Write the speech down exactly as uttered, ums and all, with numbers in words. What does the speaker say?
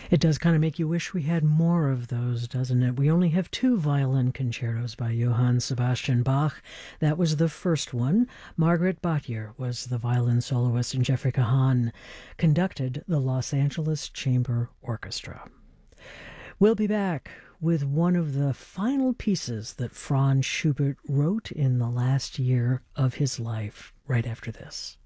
It does kind of make you wish we had more of those, doesn't it? We only have two violin concertos by Johann Sebastian Bach. That was the first one. Margaret Batjer was the violin soloist, and Jeffrey Kahan conducted the Los Angeles Chamber Orchestra. We'll be back with one of the final pieces that Franz Schubert wrote in the last year of his life, right after this.